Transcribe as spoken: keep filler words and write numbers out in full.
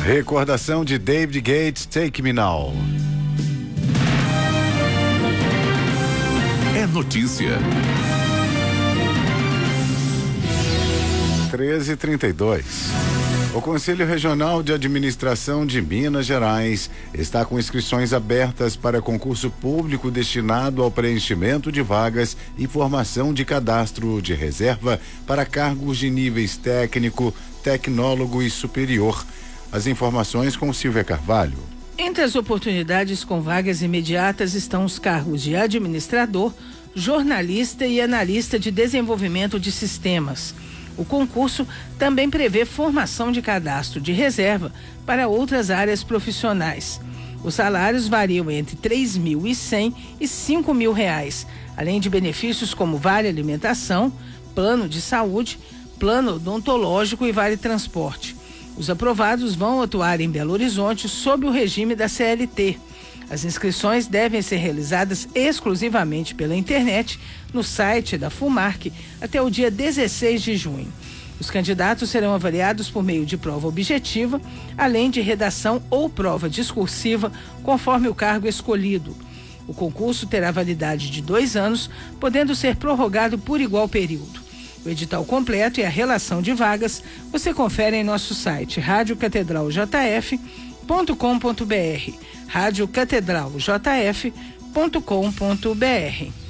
Recordação de David Gates, Take Me Now. É notícia. treze e trinta e dois. O Conselho Regional de Administração de Minas Gerais está com inscrições abertas para concurso público destinado ao preenchimento de vagas e formação de cadastro de reserva para cargos de níveis técnico, tecnólogo e superior. As informações com Silvia Carvalho. Entre as oportunidades com vagas imediatas estão os cargos de administrador, jornalista e analista de desenvolvimento de sistemas. O concurso também prevê formação de cadastro de reserva para outras áreas profissionais. Os salários variam entre três mil e cem e cinco mil reais, além de benefícios como vale alimentação, plano de saúde, plano odontológico e vale transporte. Os aprovados vão atuar em Belo Horizonte sob o regime da C L T. As inscrições devem ser realizadas exclusivamente pela internet no site da FUMARC até o dia dezesseis de junho. Os candidatos serão avaliados por meio de prova objetiva, além de redação ou prova discursiva, conforme o cargo escolhido. O concurso terá validade de dois anos, podendo ser prorrogado por igual período. O edital completo e a relação de vagas você confere em nosso site rádio catedral j f ponto com ponto b r, rádio catedral j f ponto com ponto b r.